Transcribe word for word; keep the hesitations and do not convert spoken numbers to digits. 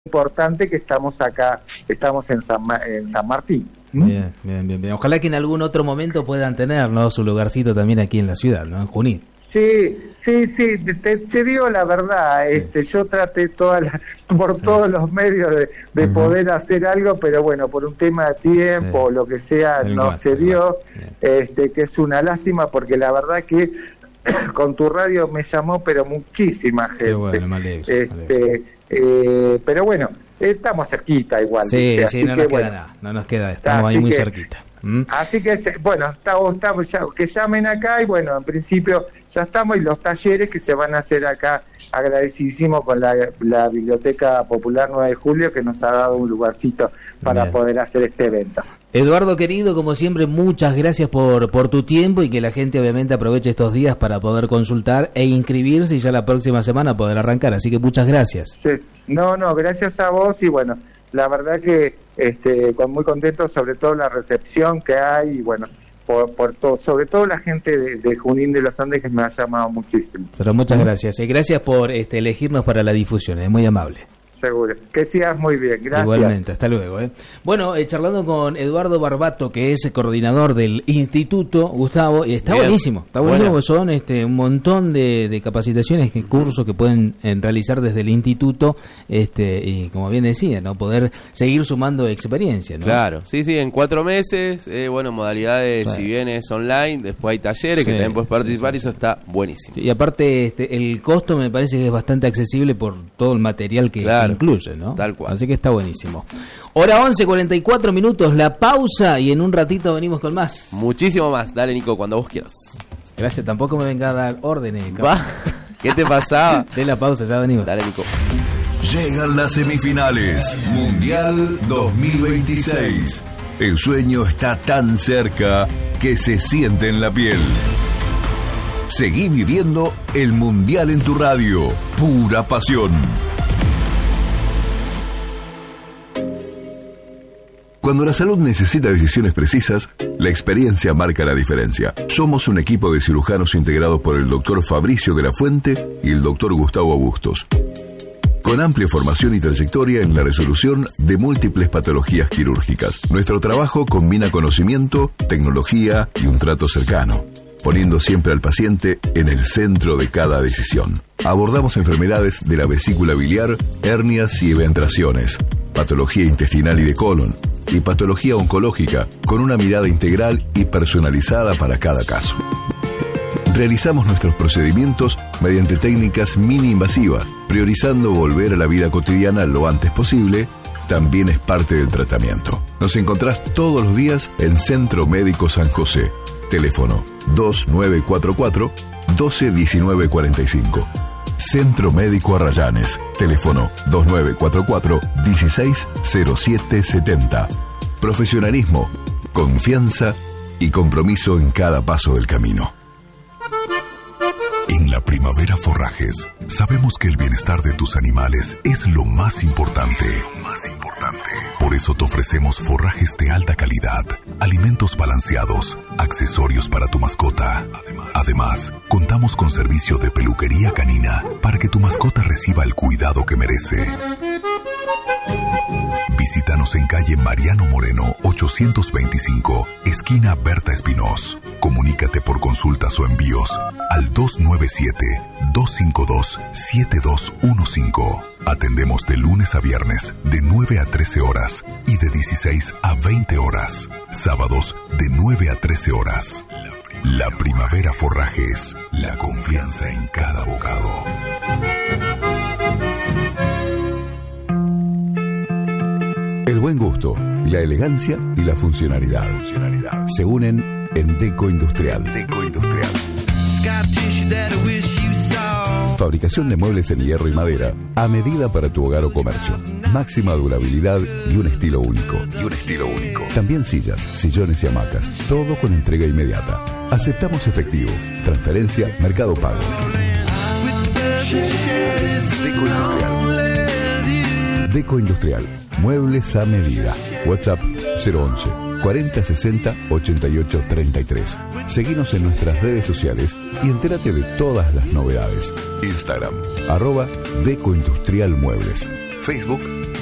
importante que estamos acá, estamos en San, en San Martín. ¿Mm? Bien, bien, bien, bien. Ojalá que en algún otro momento puedan tener, ¿no?, su lugarcito también aquí en la ciudad, ¿no?, en Junín. Sí, sí, sí, te, te digo la verdad, sí. este, yo traté toda la, por sí. todos los medios de, de uh-huh. poder hacer algo, pero bueno, por un tema de tiempo o sí. lo que sea, el no igual, se dio, este, que es una lástima, porque la verdad que con tu radio me llamó, pero muchísima gente. Qué bueno, me alegro, este, me alegro. Eh, pero bueno, estamos cerquita igual. Sí, ¿viste? sí, Así no que, nos queda bueno, nada, no nos queda, estamos ahí muy que, cerquita. ¿Mm? Así que, este, bueno, estamos, estamos ya, que llamen acá y bueno, en principio ya estamos, y los talleres que se van a hacer acá, agradecidísimo con la, la Biblioteca Popular nueve de Julio, que nos ha dado un lugarcito para Bien. poder hacer este evento. Eduardo querido, como siempre, muchas gracias por, por tu tiempo, y que la gente obviamente aproveche estos días para poder consultar e inscribirse, y ya la próxima semana poder arrancar, así que muchas gracias. Sí, no, no, gracias a vos, y bueno, la verdad que este, muy contento, sobre todo la recepción que hay, y bueno, por, por todo, sobre todo la gente de, de Junín de los Andes, que me ha llamado muchísimo. Pero muchas ¿Mm? gracias, y gracias por este, elegirnos para la difusión, es muy amable. Seguro. Que sigas muy bien. Gracias. Igualmente, hasta luego. ¿eh? Bueno, eh, charlando con Eduardo Barbato, que es coordinador del Instituto, Gustavo, y está bien. buenísimo. Está buenísimo, bueno. Son este, un montón de, de capacitaciones, de cursos que pueden en, realizar desde el Instituto, este, y como bien decía, ¿no?, poder seguir sumando experiencia, ¿no? Claro, sí, sí, en cuatro meses, eh, bueno, modalidades, sí. si bien es online, después hay talleres sí. que también puedes participar, y eso está buenísimo. Sí, y aparte, este, el costo me parece que es bastante accesible por todo el material que claro. incluye, ¿no? Tal cual. Así que está buenísimo. Hora once, cuarenta y cuatro minutos, la pausa, y en un ratito venimos con más. Muchísimo más. Dale, Nico, cuando vos quieras. Gracias, tampoco me venga a dar órdenes. ¿Va? ¿Qué te pasaba? Sí, la pausa, ya venimos. Dale, Nico. Llegan las semifinales. Mundial dos mil veintiséis. El sueño está tan cerca que se siente en la piel. Seguí viviendo el Mundial en tu radio. Pura pasión. Cuando la salud necesita decisiones precisas, la experiencia marca la diferencia. Somos un equipo de cirujanos integrados por el doctor Fabricio de la Fuente y el doctor Gustavo Bustos, con amplia formación y trayectoria en la resolución de múltiples patologías quirúrgicas. Nuestro trabajo combina conocimiento, tecnología y un trato cercano, poniendo siempre al paciente en el centro de cada decisión. Abordamos enfermedades de la vesícula biliar, hernias y eventraciones, patología intestinal y de colon, y patología oncológica, con una mirada integral y personalizada para cada caso. Realizamos nuestros procedimientos mediante técnicas mini invasivas, priorizando volver a la vida cotidiana lo antes posible. También es parte del tratamiento. Nos encontrás todos los días en Centro Médico San José. Teléfono dos nueve cuatro cuatro, uno dos uno nueve cuatro cinco. Centro Médico Arrayanes. Teléfono dos nueve cuatro cuatro, uno seis cero siete siete cero. Profesionalismo, confianza y compromiso en cada paso del camino. En la Primavera Forrajes, sabemos que el bienestar de tus animales es lo más importante. Es lo más importante. Por eso te ofrecemos forrajes de alta calidad, alimentos balanceados, accesorios para tu mascota. Además, Además, contamos con servicio de peluquería canina para que tu mascota reciba el cuidado que merece. Visítanos en calle Mariano Moreno ochocientos veinticinco, esquina Berta Espinós. Comunícate por consultas o envíos al dos nueve siete, dos cinco dos, siete dos uno cinco. Atendemos de lunes a viernes de nueve a trece horas y de dieciséis a veinte horas. Sábados de nueve a trece horas. La Primavera Forrajes, la confianza en cada bocado. El buen gusto, la elegancia y la funcionalidad, funcionalidad. se unen en Deco Industrial. Deco Industrial. Fabricación de muebles en hierro y madera a medida para tu hogar o comercio. Máxima durabilidad y un estilo único. Y un estilo único. También sillas, sillones y hamacas. Todo con entrega inmediata. Aceptamos efectivo, transferencia, Mercado Pago. Deco Industrial. Deco Industrial. Muebles a medida. WhatsApp cero once, cuarenta sesenta, ochenta y ocho treinta y tres. Seguinos en nuestras redes sociales y entérate de todas las novedades. Instagram, arroba Deco Industrial Muebles. Facebook,